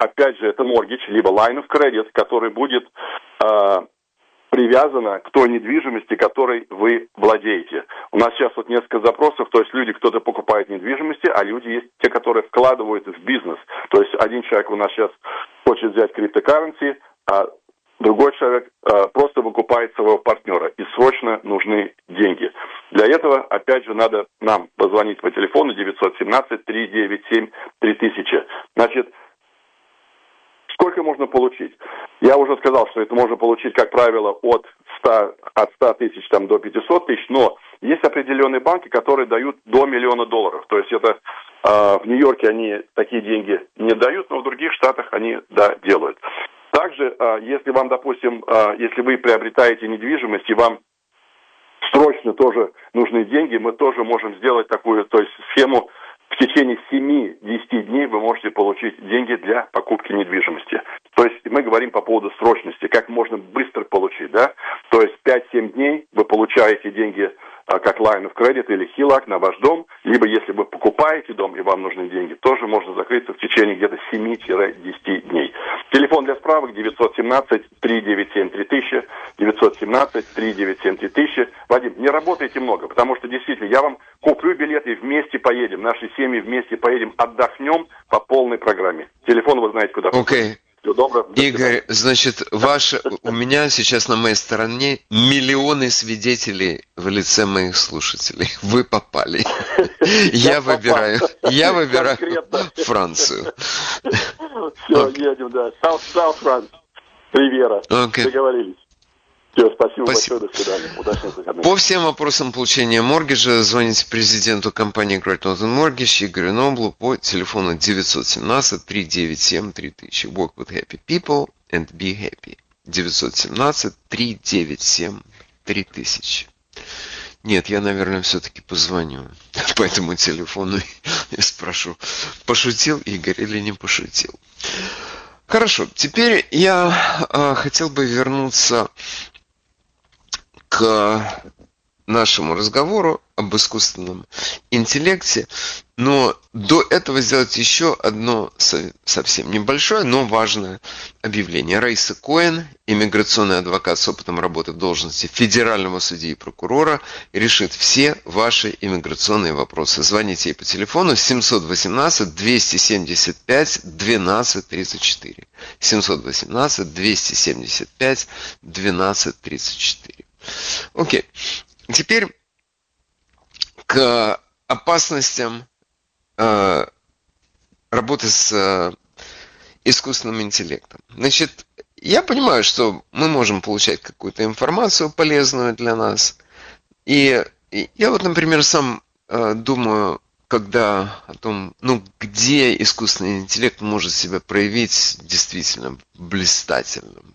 опять же, это mortgage, либо line of credit, который будет привязана к той недвижимости, которой вы владеете. У нас сейчас вот несколько запросов, то есть люди, кто-то покупает недвижимости, а люди есть те, которые вкладывают в бизнес. То есть один человек у нас сейчас хочет взять криптокарренси, а другой человек просто выкупает своего партнера, и срочно нужны деньги. Для этого, опять же, надо нам позвонить по телефону 917-397-3000. Значит, сколько можно получить? Я уже сказал, что это можно получить, как правило, от 100 тысяч до 500 тысяч, но есть определенные банки, которые дают до $1 миллиона. То есть это в Нью-Йорке они такие деньги не дают, но в других штатах они, да, делают. Также, если вам, допустим, если вы приобретаете недвижимость и вам срочно тоже нужны деньги, мы тоже можем сделать такую, то есть схему. В течение 7-10 дней вы можете получить деньги для покупки недвижимости. То есть мы говорим по поводу срочности, как можно быстро получить, да? То есть 5-7 дней вы получаете деньги как line of credit или HELOC на ваш дом, либо если вы покупаете дом и вам нужны деньги, тоже можно закрыться в течение где-то 7-10 дней. Телефон для справок 917-397-3000, 917-397-3000. Вадим, не работайте много, потому что действительно я вам куплю билет и вместе поедем, наши семьи вместе поедем, отдохнем по полной программе. Телефон вы знаете, куда. Окей. Всего доброго. Игорь, значит, у меня сейчас на моей стороне миллионы свидетелей в лице моих слушателей. Вы попали. Я выбираю Францию. Все, едем, да. South France. Ривьера. Договорились. Все, спасибо большое, до свидания. Удачных выходных. По всем вопросам получения моргиджа звоните президенту компании Great Northern Mortgage Игорю Ноблу по телефону 917-397-3000. Work with happy people and be happy. 917-397-3000. Нет, я, наверное, все-таки позвоню по этому телефону и спрошу, пошутил Игорь или не пошутил. Хорошо, теперь я хотел бы вернуться к нашему разговору об искусственном интеллекте, но до этого сделать еще одно совсем небольшое, но важное объявление. Раиса Коэн, иммиграционный адвокат с опытом работы в должности федерального судьи и прокурора, решит все ваши иммиграционные вопросы. Звоните ей по телефону 718-275-1234. 718-275-1234. Окей. Теперь к опасностям работы с искусственным интеллектом. Значит, я понимаю, что мы можем получать какую-то информацию полезную для нас. И я вот, например, сам думаю, когда о том, где искусственный интеллект может себя проявить действительно блистательным.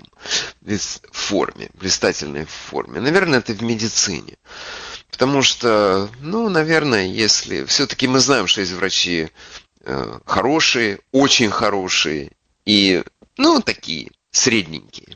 Блистательной форме. Наверное, это в медицине. Потому что, наверное, если... Все-таки мы знаем, что есть врачи хорошие, очень хорошие и, такие, средненькие.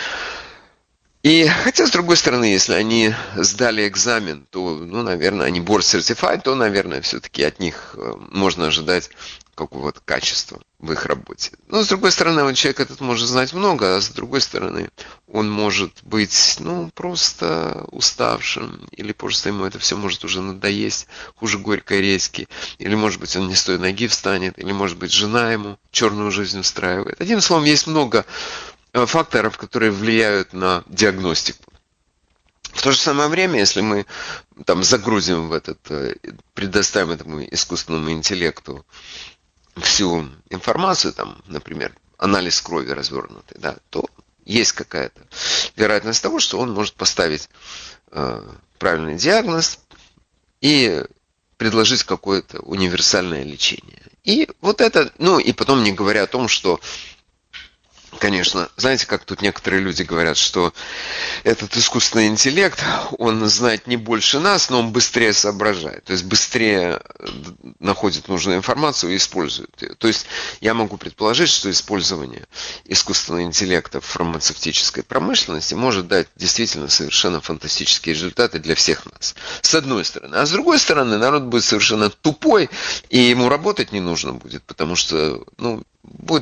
И хотя, с другой стороны, если они сдали экзамен, то, наверное, они board certified, то, наверное, все-таки от них можно ожидать какого-то качества в их работе. Но, с другой стороны, человек этот может знать много, а с другой стороны, он может быть, просто уставшим, или просто ему это все может уже надоесть, хуже горькой редьки, или, может быть, он не с той ноги встанет, или, может быть, жена ему черную жизнь устраивает. Одним словом, есть много факторов, которые влияют на диагностику. В то же самое время, если мы загрузим в предоставим этому искусственному интеллекту всю информацию, например, анализ крови развернутый, то есть какая-то вероятность того, что он может поставить правильный диагноз и предложить какое-то универсальное лечение. И вот это, и потом не говоря о том, что конечно, знаете, как тут некоторые люди говорят, что этот искусственный интеллект, он знает не больше нас, но он быстрее соображает, то есть быстрее находит нужную информацию и использует ее. То есть я могу предположить, что использование искусственного интеллекта в фармацевтической промышленности может дать действительно совершенно фантастические результаты для всех нас. С одной стороны. А с другой стороны, народ будет совершенно тупой, и ему работать не нужно будет, потому что, будет